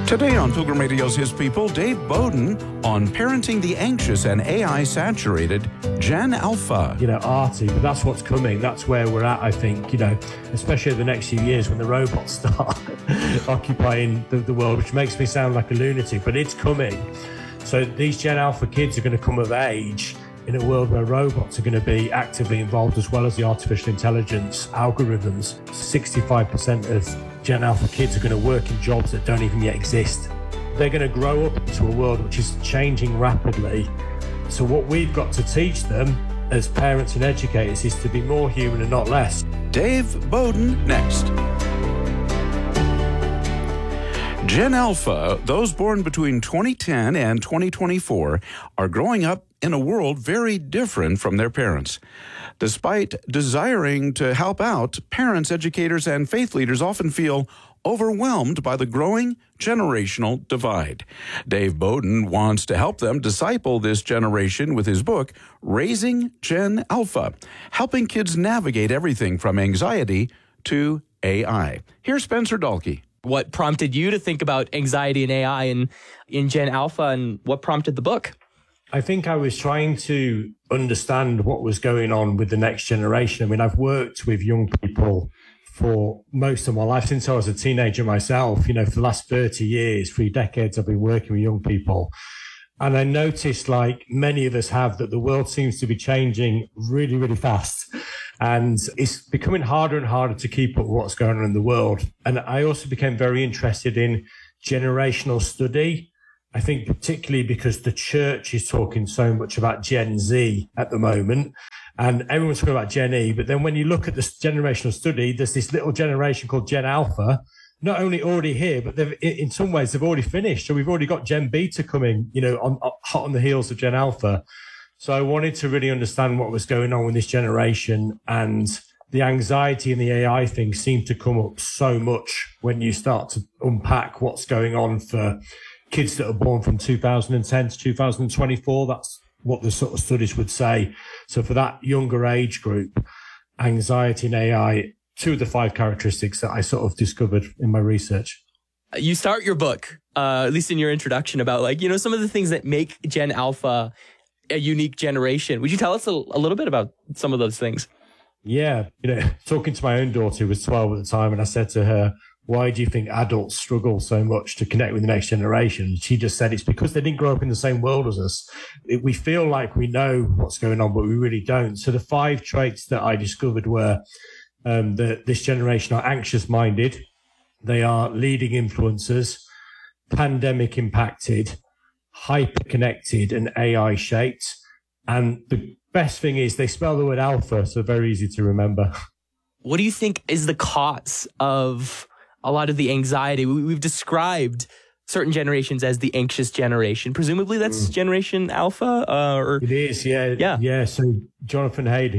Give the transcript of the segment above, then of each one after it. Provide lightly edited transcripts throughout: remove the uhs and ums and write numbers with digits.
Today on Pilgrim Radio's His People, Dave Bowden on parenting the anxious and AI-saturated Gen Alpha. Arty, but that's what's coming. That's where we're at, I think, especially over the next few years when the robots start occupying the world, which makes me sound like a lunatic, but it's coming. So these Gen Alpha kids are going to come of age in a world where robots are going to be actively involved, as well as the artificial intelligence algorithms. 65% of Gen Alpha kids are going to work in jobs that don't even yet exist. They're going to grow up into a world which is changing rapidly. So what we've got to teach them as parents and educators is to be more human and not less. Dave Bowden next. Gen Alpha, those born between 2010 and 2024, are growing up in a world very different from their parents. Despite desiring to help out, parents, educators, and faith leaders often feel overwhelmed by the growing generational divide. Dave Bowden wants to help them disciple this generation with his book, Raising Gen Alpha, helping kids navigate everything from anxiety to AI. Here's Spencer Dalkey. What prompted you to think about anxiety and AI in Gen Alpha, and what prompted the book? I think I was trying to understand what was going on with the next generation. I mean, I've worked with young people for most of my life, since I was a teenager myself. For the last 30 years, 3 decades, I've been working with young people. And I noticed, like many of us have, that the world seems to be changing really, really fast. And it's becoming harder and harder to keep up with what's going on in the world. And I also became very interested in generational study. I think particularly because the church is talking so much about Gen Z at the moment, and everyone's talking about Gen E. But then when you look at this generational study, there's this little generation called Gen Alpha, not only already here, but in some ways they've already finished. So we've already got Gen Beta coming, hot on the heels of Gen Alpha. So I wanted to really understand what was going on with this generation, and the anxiety and the AI thing seemed to come up so much when you start to unpack what's going on for kids that are born from 2010 to 2024. That's what the sort of studies would say. So for that younger age group, anxiety and AI, 2 of the 5 characteristics that I sort of discovered in my research. You start your book, at least in your introduction, about some of the things that make Gen Alpha a unique generation. Would you tell us a little bit about some of those things? Yeah. Talking to my own daughter, who was 12 at the time, and I said to her, why do you think adults struggle so much to connect with the next generation? She just said it's because they didn't grow up in the same world as us. We feel like we know what's going on, but we really don't. So the 5 traits that I discovered were that this generation are anxious-minded, they are leading influencers, pandemic impacted, hyper-connected, and AI-shaped. And the best thing is they spell the word alpha, so very easy to remember. What do you think is the cause of a lot of the anxiety? We've described certain generations as the anxious generation. Presumably that's Generation Alpha? It is, yeah. Yeah, so Jonathan Haidt,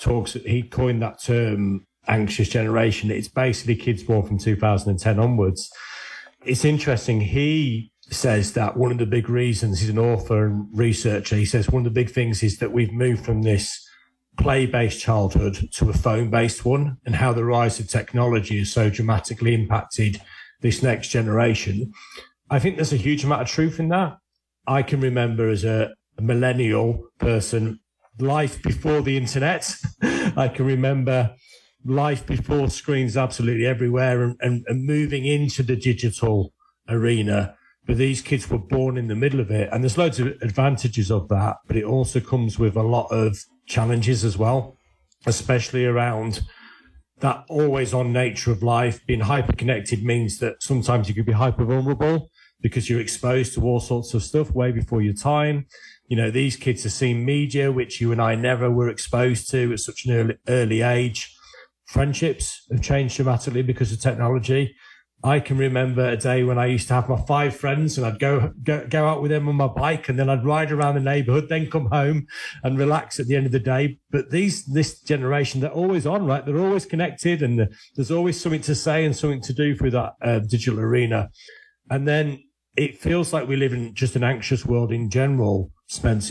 he coined that term, anxious generation. It's basically kids born from 2010 onwards. It's interesting. He says that one of the big reasons, he's an author and researcher, he says one of the big things is that we've moved from this play-based childhood to a phone-based one, and how the rise of technology has so dramatically impacted this next generation. I think there's a huge amount of truth in that. I can remember as a millennial person, life before the internet. I can remember life before screens absolutely everywhere, and moving into the digital arena. But these kids were born in the middle of it, and there's loads of advantages of that, but it also comes with a lot of challenges as well, especially around that always on nature of life. Being hyper connected means that sometimes you could be hyper vulnerable because you're exposed to all sorts of stuff way before your time. These kids have seen media, which you and I never were exposed to at such an early age. Friendships have changed dramatically because of technology. I can remember a day when I used to have my 5 friends, and I'd go out with them on my bike, and then I'd ride around the neighborhood, then come home and relax at the end of the day. But this generation, they're always on, right? They're always connected, and there's always something to say and something to do through that digital arena. And then it feels like we live in just an anxious world in general, Spencer.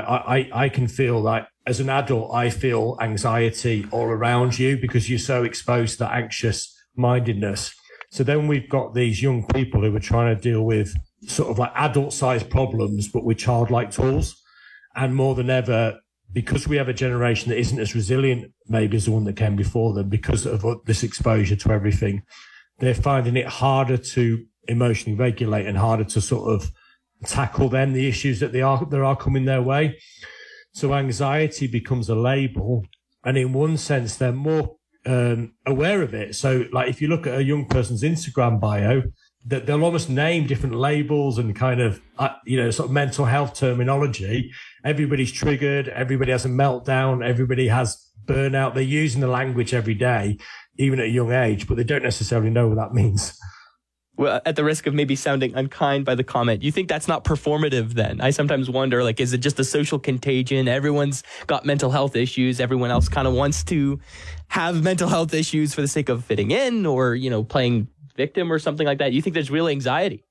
I can feel like as an adult, I feel anxiety all around you because you're so exposed to that anxious mindedness. So then we've got these young people who are trying to deal with sort of like adult-sized problems, but with childlike tools. And more than ever, because we have a generation that isn't as resilient maybe as the one that came before them because of this exposure to everything, they're finding it harder to emotionally regulate and harder to sort of tackle then the issues that are coming their way. So anxiety becomes a label, and in one sense they're more aware of it. So like if you look at a young person's Instagram bio, that they'll almost name different labels and kind of sort of mental health terminology. Everybody's triggered, everybody has a meltdown, everybody has burnout. They're using the language every day, even at a young age, but they don't necessarily know what that means. Well, at the risk of maybe sounding unkind by the comment, you think that's not performative then? I sometimes wonder, like, is it just a social contagion? Everyone's got mental health issues. Everyone else kind of wants to have mental health issues for the sake of fitting in or, playing victim or something like that. You think there's real anxiety?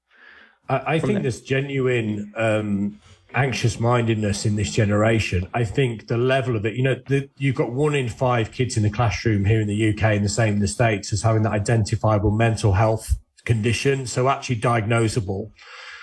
I think there's genuine anxious-mindedness in this generation. I think the level of it, you've got 1 in 5 kids in the classroom here in the UK and the same in the States as having that identifiable mental health condition, so actually diagnosable.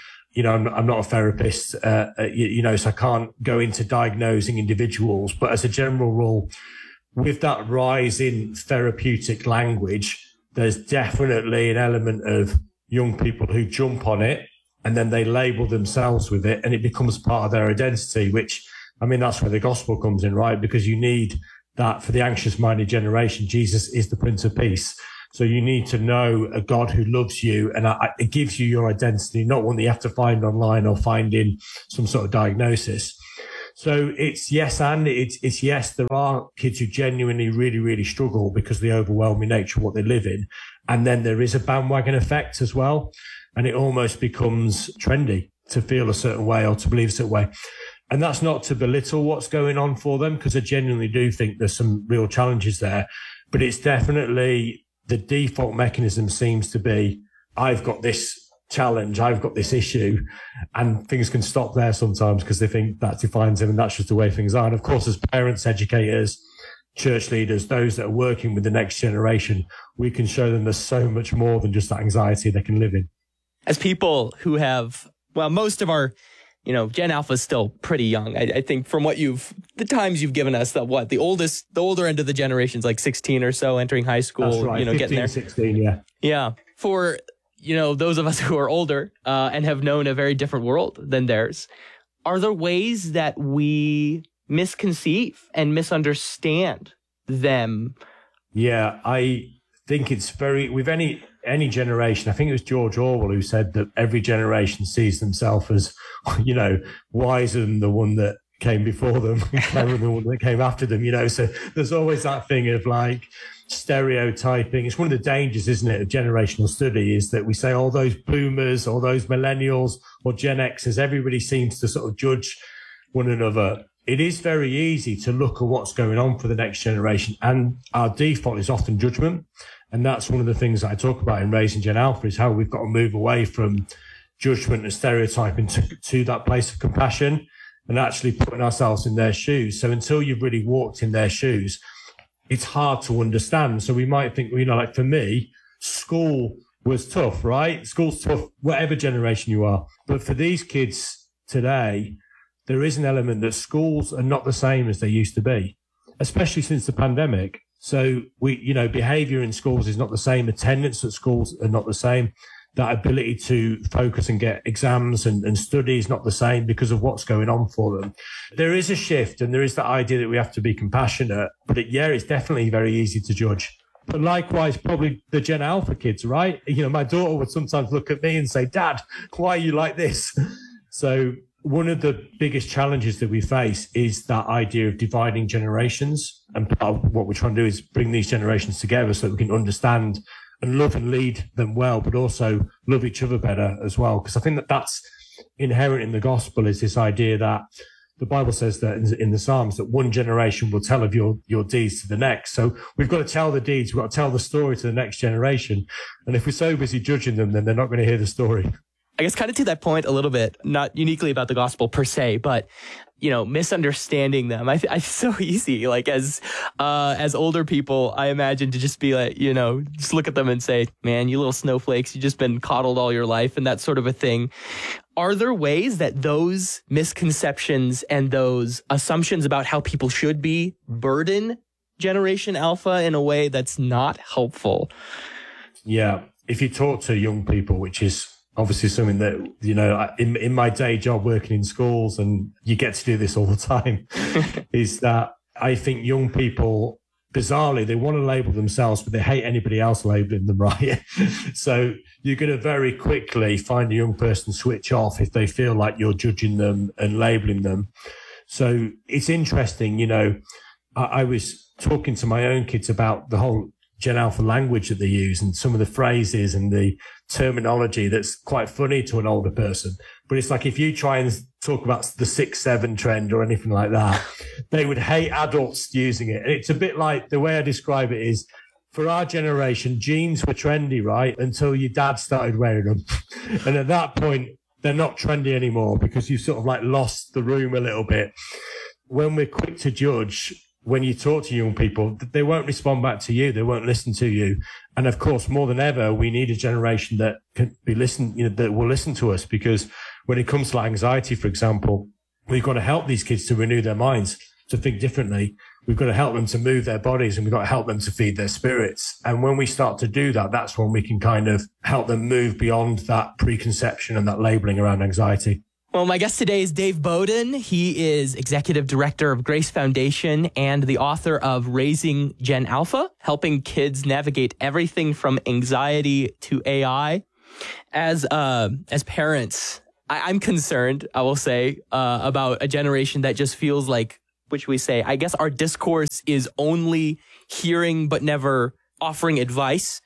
I'm not a therapist, so I can't go into diagnosing individuals, but as a general rule, with that rise in therapeutic language, there's definitely an element of young people who jump on it and then they label themselves with it and it becomes part of their identity, which, that's where the gospel comes in, right? Because you need that for the anxious-minded generation. Jesus is the Prince of Peace. So you need to know a God who loves you, and it gives you your identity, not one that you have to find online or find in some sort of diagnosis. So it's yes, and it's yes, there are kids who genuinely really, really struggle because of the overwhelming nature of what they live in. And then there is a bandwagon effect as well. And it almost becomes trendy to feel a certain way or to believe a certain way. And that's not to belittle what's going on for them, because I genuinely do think there's some real challenges there. But it's definitely the default mechanism seems to be, I've got this challenge, I've got this issue, and things can stop there sometimes because they think that defines them and that's just the way things are. And of course, as parents, educators, church leaders, those that are working with the next generation, we can show them there's so much more than just that anxiety they can live in. As people who have, most of our, Gen Alpha is still pretty young. I think from what the times you've given us, the older end of the generation's like 16 or so, entering high school, that's right. 15, getting there. 16, yeah. Yeah. For, those of us who are older and have known a very different world than theirs, are there ways that we misconceive and misunderstand them? Yeah, I think it's with any generation. I think it was George Orwell who said that every generation sees themselves as, wiser than the one that came before them, cleverer than the one that came after them, So there's always that thing of like stereotyping. It's one of the dangers, isn't it, of generational study, is that we say all those boomers or those millennials or Gen Xers, everybody seems to sort of judge one another. It is very easy to look at what's going on for the next generation, and our default is often judgment. And that's one of the things that I talk about in Raising Gen Alpha, is how we've got to move away from judgment and stereotyping to that place of compassion and actually putting ourselves in their shoes. So until you've really walked in their shoes, it's hard to understand. So we might think, like for me, school was tough, right? School's tough, whatever generation you are. But for these kids today, there is an element that schools are not the same as they used to be, especially since the pandemic. So behavior in schools is not the same. Attendance at schools are not the same. That ability to focus and get exams and study is not the same because of what's going on for them. There is a shift, and there is that idea that we have to be compassionate, but it's definitely very easy to judge. But likewise, probably the Gen Alpha kids, right? My daughter would sometimes look at me and say, Dad, why are you like this? So one of the biggest challenges that we face is that idea of dividing generations. And part of what we're trying to do is bring these generations together so that we can understand and love and lead them well, but also love each other better as well. Because I think that that's inherent in the gospel, is this idea that the Bible says that in the Psalms that one generation will tell of your deeds to the next. So we've got to tell the deeds. We've got to tell the story to the next generation. And if we're so busy judging them, then they're not going to hear the story. I guess kind of to that point a little bit, not uniquely about the gospel per se, but misunderstanding them. It's so easy, like as older people, I imagine, to just be like, just look at them and say, man, you little snowflakes, you've just been coddled all your life and that sort of a thing. Are there ways that those misconceptions and those assumptions about how people should be burden Generation Alpha in a way that's not helpful? Yeah. If you talk to young people, which is obviously something that, in my day job working in schools, and you get to do this all the time, is that I think young people, bizarrely, they want to label themselves, but they hate anybody else labeling them, right? So you're going to very quickly find a young person switch off if they feel like you're judging them and labeling them. So it's interesting, I was talking to my own kids about the whole Gen Alpha language that they use and some of the phrases and the terminology that's quite funny to an older person. But it's like if you try and talk about the 6-7 trend or anything like that, they would hate adults using it. And it's a bit like, the way I describe it is, for our generation, jeans were trendy, right? Until your dad started wearing them. And at that point, they're not trendy anymore because you've sort of like lost the room a little bit. When we're quick to judge, when you talk to young people, they won't respond back to you. They won't listen to you. And of course, more than ever, we need a generation that can be that will listen to us, because when it comes to anxiety, for example, we've got to help these kids to renew their minds, to think differently. We've got to help them to move their bodies, and we've got to help them to feed their spirits. And when we start to do that, that's when we can kind of help them move beyond that preconception and that labeling around anxiety. Well, my guest today is Dave Bowden. He is executive director of Grace Foundation and the author of Raising Gen Alpha, helping kids navigate everything from anxiety to AI. As parents, I'm concerned, I will say, about a generation that just feels like, which we say, I guess our discourse is only hearing but never offering advice.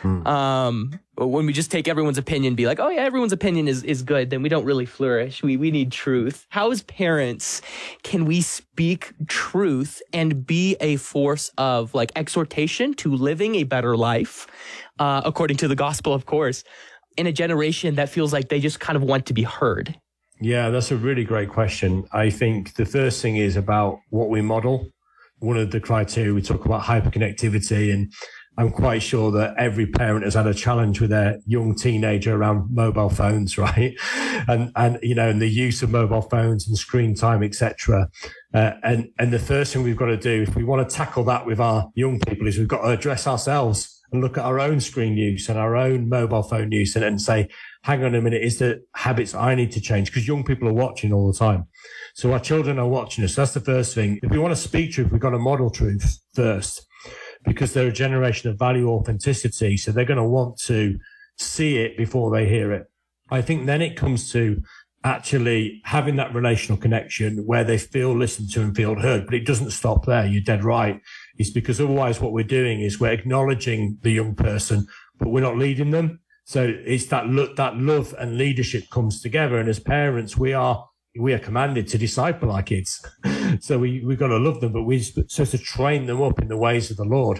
When we just take everyone's opinion, be like, oh yeah, everyone's opinion is good, then we don't really flourish. We need truth. How, as parents, can we speak truth and be a force of like exhortation to living a better life, according to the gospel, of course, in a generation that feels like they just kind of want to be heard? Yeah, that's a really great question. I think the first thing is about what we model. One of the criteria, we talk about hyperconnectivity, and I'm quite sure that every parent has had a challenge with their young teenager around mobile phones, right? And the use of mobile phones and screen time, etc. And the first thing we've got to do, if we want to tackle that with our young people, is we've got to address ourselves and look at our own screen use and our own mobile phone use and say, hang on a minute, is there habits I need to change? Because young people are watching all the time. So our children are watching us. That's the first thing. If we want to speak truth, we've got to model truth first, because they're a generation of value authenticity. So they're going to want to see it before they hear it. I think then it comes to actually having that relational connection where they feel listened to and feel heard. But it doesn't stop there. You're dead right. It's because otherwise what we're doing is we're acknowledging the young person, but we're not leading them. So it's that love and leadership comes together. And as parents, we are commanded to disciple our kids. So we've got to love them, but we're supposed to train them up in the ways of the Lord.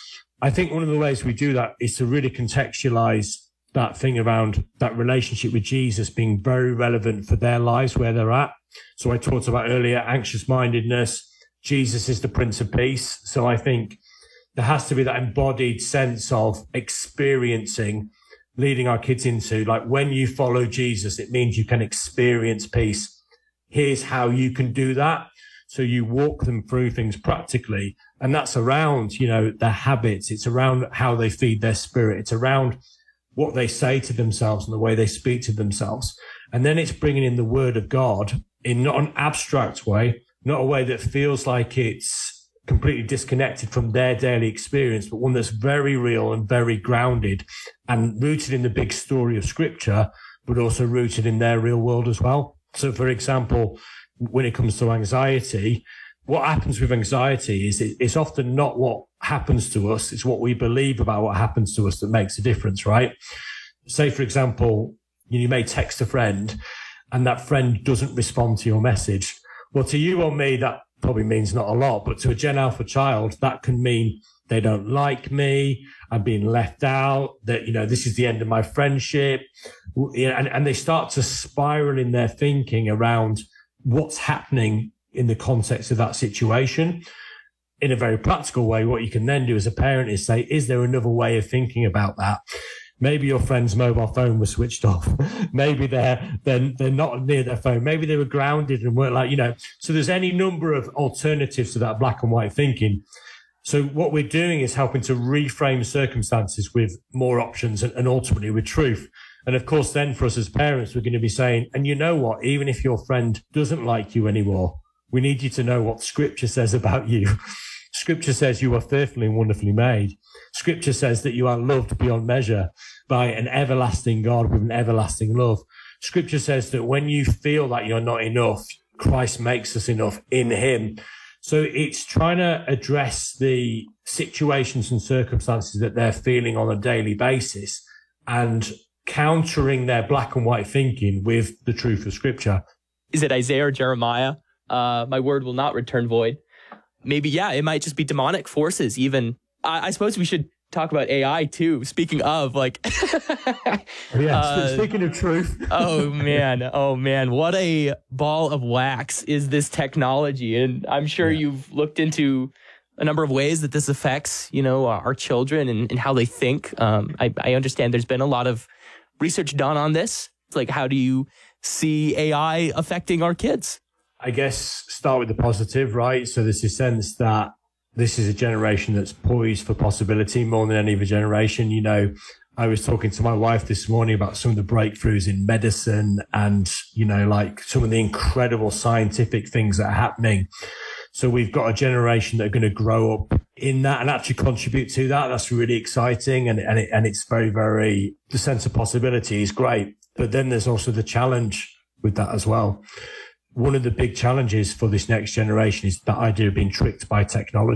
I think one of the ways we do that is to really contextualize that thing around that relationship with Jesus being very relevant for their lives, where they're at. So I talked about earlier, anxious mindedness. Jesus is the Prince of Peace. So I think there has to be that embodied sense of experiencing, leading our kids into, like, when you follow Jesus, it means you can experience peace. Here's how you can do that. So you walk them through things practically. And that's around, their habits. It's around how they feed their spirit. It's around what they say to themselves and the way they speak to themselves. And then it's bringing in the word of God in not an abstract way, not a way that feels like it's completely disconnected from their daily experience, but one that's very real and very grounded and rooted in the big story of Scripture, but also rooted in their real world as well. So, for example, when it comes to anxiety, what happens with anxiety is it's often not what happens to us. It's what we believe about what happens to us that makes a difference, right? Say, for example, you may text a friend and that friend doesn't respond to your message. Well, to you or me, that probably means not a lot, but to a Gen Alpha child, that can mean they don't like me, I'm being left out, that, this is the end of my friendship. And they start to spiral in their thinking around what's happening in the context of that situation. In a very practical way, what you can then do as a parent is say, is there another way of thinking about that? Maybe your friend's mobile phone was switched off. Maybe they're not near their phone. Maybe they were grounded and weren't like, so there's any number of alternatives to that black and white thinking. So what we're doing is helping to reframe circumstances with more options and ultimately with truth. And of course, then for us as parents, we're going to be saying, and you know what, even if your friend doesn't like you anymore, we need you to know what Scripture says about you. Scripture says you are fearfully and wonderfully made. Scripture says that you are loved beyond measure by an everlasting God with an everlasting love. Scripture says that when you feel that you're not enough, Christ makes us enough in him. So it's trying to address the situations and circumstances that they're feeling on a daily basis and countering their black and white thinking with the truth of Scripture. Is it Isaiah or Jeremiah? My word will not return void. Maybe, yeah, it might just be demonic forces even. I suppose we should talk about AI too. Speaking of, speaking of truth. oh man, what a ball of wax is this technology. And I'm sure you've looked into a number of ways that this affects, our children and how they think. I understand there's been a lot of research done on this. Like, how do you see AI affecting our kids? I guess start with the positive, right? So there's a sense that this is a generation that's poised for possibility more than any other generation. I was talking to my wife this morning about some of the breakthroughs in medicine and, some of the incredible scientific things that are happening. So we've got a generation that are going to grow up in that and actually contribute to that. That's really exciting. And it's very, very, the sense of possibility is great. But then there's also the challenge with that as well. One of the big challenges for this next generation is that idea of being tricked by technology.